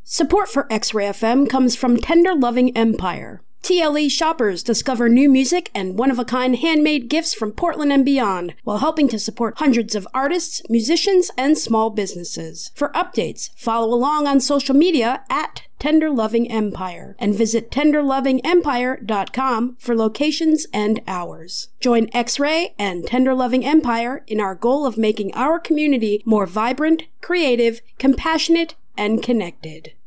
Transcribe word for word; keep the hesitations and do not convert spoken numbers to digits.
Support for X-Ray F M comes from Tender Loving Empire. T L E shoppers discover new music and one-of-a-kind handmade gifts from Portland and beyond, while helping to support hundreds of artists, musicians, and small businesses. For updates, follow along on social media at Tender Loving Empire and visit tender loving empire dot com for locations and hours. Join X-Ray and Tender Loving Empire in our goal of making our community more vibrant, creative, compassionate, and connected.